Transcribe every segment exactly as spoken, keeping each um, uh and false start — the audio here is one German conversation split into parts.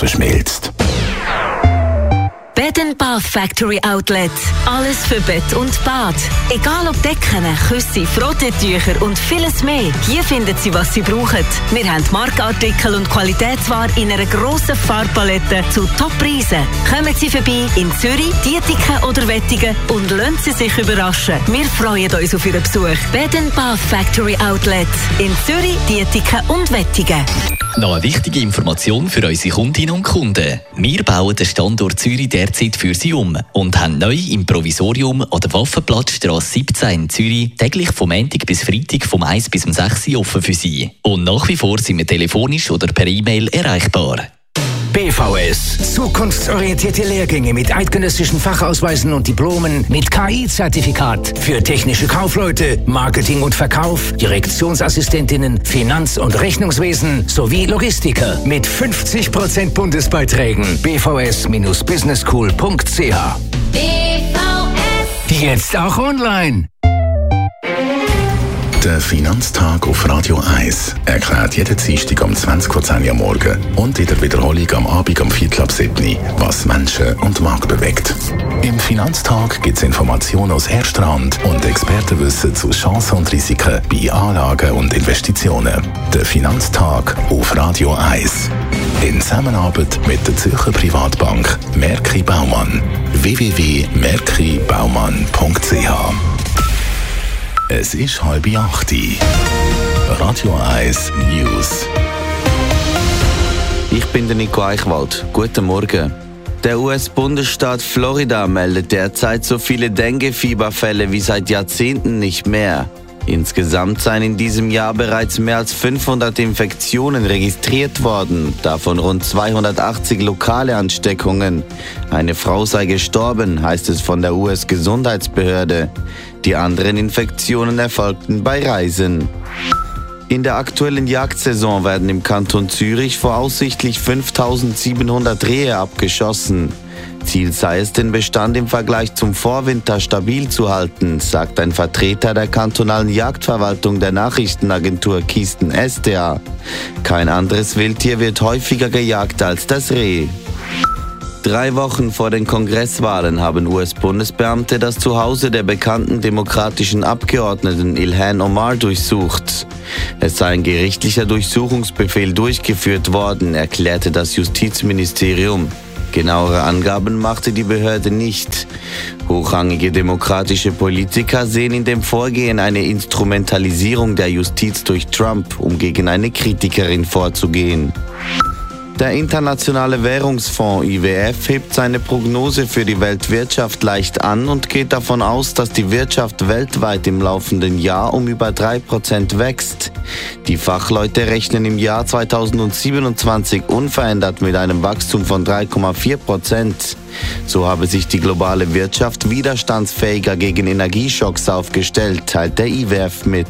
verschmilzt. Bed and Bath Factory Outlet. Alles für Bett und Bad. Egal ob Decken, Küsse, Frottentücher und vieles mehr. Hier finden Sie, was Sie brauchen. Wir haben Markenartikel und Qualitätsware in einer grossen Farbpalette zu Top-Preisen. Kommen Sie vorbei in Zürich, Dietiken oder Wettigen und lassen Sie sich überraschen. Wir freuen uns auf Ihren Besuch. Bed and Bath Factory Outlet. In Zürich, Dietiken und Wettigen. Noch eine wichtige Information für unsere Kundinnen und Kunden. Wir bauen den Standort Zürich derzeit für Sie um und haben neu im Provisorium an der Waffenplatzstrasse siebzehn in Zürich täglich vom Montag bis Freitag vom eins bis um sechs Uhr offen für Sie. Und nach wie vor sind wir telefonisch oder per E-Mail erreichbar. B V S. Zukunftsorientierte Lehrgänge mit eidgenössischen Fachausweisen und Diplomen mit K I-Zertifikat für technische Kaufleute, Marketing und Verkauf, Direktionsassistentinnen, Finanz- und Rechnungswesen sowie Logistiker mit fünfzig Prozent Bundesbeiträgen. b v s Bindestrich business school punkt c h. B V S. Jetzt auch online. Der Finanztag auf Radio eins erklärt jeden Dienstag um zwanzig Uhr zehn am Morgen und in der Wiederholung am Abend um Viertel ab sieben was Menschen und Markt bewegt. Im Finanztag gibt es Informationen aus erster Hand und Expertenwissen zu Chancen und Risiken bei Anlagen und Investitionen. Der Finanztag auf Radio eins. In Zusammenarbeit mit der Zürcher Privatbank Merki Baumann. w w w punkt merki baumann punkt c h. Es ist halb acht. Radio eins News. Ich bin der Nico Eichwald. Guten Morgen. Der U S-Bundesstaat Florida meldet derzeit so viele Dengue-Fieberfälle wie seit Jahrzehnten nicht mehr. Insgesamt seien in diesem Jahr bereits mehr als fünfhundert Infektionen registriert worden, davon rund zweihundertachtzig lokale Ansteckungen. Eine Frau sei gestorben, heißt es von der U S-Gesundheitsbehörde. Die anderen Infektionen erfolgten bei Reisen. In der aktuellen Jagdsaison werden im Kanton Zürich voraussichtlich fünftausendsiebenhundert Rehe abgeschossen. Ziel sei es, den Bestand im Vergleich zum Vorwinter stabil zu halten, sagt ein Vertreter der kantonalen Jagdverwaltung der Nachrichtenagentur Kisten S D A. Kein anderes Wildtier wird häufiger gejagt als das Reh. Drei Wochen vor den Kongresswahlen haben U S-Bundesbeamte das Zuhause der bekannten demokratischen Abgeordneten Ilhan Omar durchsucht. Es sei ein gerichtlicher Durchsuchungsbefehl durchgeführt worden, erklärte das Justizministerium. Genauere Angaben machte die Behörde nicht. Hochrangige demokratische Politiker sehen in dem Vorgehen eine Instrumentalisierung der Justiz durch Trump, um gegen eine Kritikerin vorzugehen. Der Internationale Währungsfonds I W F hebt seine Prognose für die Weltwirtschaft leicht an und geht davon aus, dass die Wirtschaft weltweit im laufenden Jahr um über drei Prozent wächst. Die Fachleute rechnen im Jahr zweitausendsiebenundzwanzig unverändert mit einem Wachstum von drei Komma vier Prozent. So habe sich die globale Wirtschaft widerstandsfähiger gegen Energieschocks aufgestellt, teilt der I W F mit.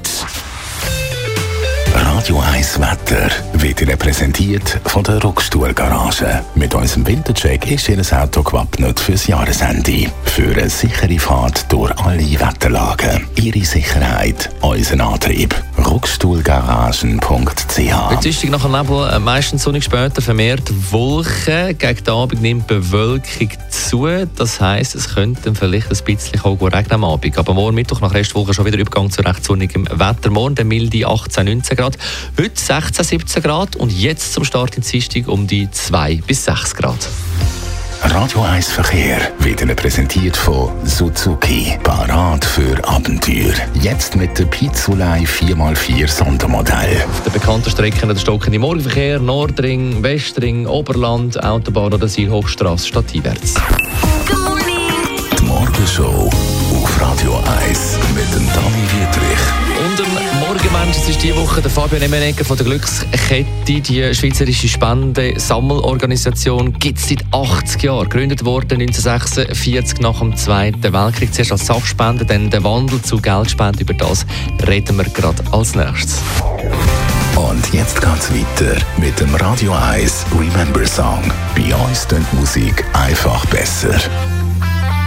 Radio eins Wetter wird Ihnen präsentiert von der Rockstuhl-Garage. Mit unserem Wintercheck ist Ihr Auto gewappnet fürs Jahresende. Für eine sichere Fahrt durch alle Wetterlagen. Ihre Sicherheit, unser Antrieb. rockstuhlgaragen punkt c h. Heute Dienstag nach dem Nebel, meistens sonnig, später vermehrt Wolken. Gegen den Abend nimmt die Bewölkung zu. Das heisst, es könnte vielleicht ein bisschen auch regnen am Abend. Aber morgen Mittwoch nach Restwoche schon wieder Übergang zu recht sonnigem Wetter. Morgen der milde achtzehn, neunzehn Grad. Heute sechzehn, siebzehn Grad und jetzt zum Start in Dienstag um die zwei bis sechs Grad. Radio eins Verkehr wird Ihnen präsentiert von Suzuki. Parat für Abenteuer. Jetzt mit der Pizzolei vier mal vier Sondermodell. Auf den bekannten Strecken der stockende Morgenverkehr, Nordring, Westring, Oberland, Autobahn oder Seilhochstrasse stadteinwärts. Die Morgenshow auf Radio eins mit dem Dani Wietrich. Und am Morgenmensch, es ist diese Woche der Fabian Emenegger von der Glückskette. Die schweizerische Spendensammelorganisation gibt es seit achtzig Jahren. Gegründet wurde neunzehnhundertsechsundvierzig nach dem Zweiten Weltkrieg. Zuerst als Sachspende, dann der Wandel zu Geldspenden. Über das reden wir gerade als nächstes. Und jetzt geht's weiter mit dem Radio eins Remember Song. Bei uns klingt Musik einfach besser.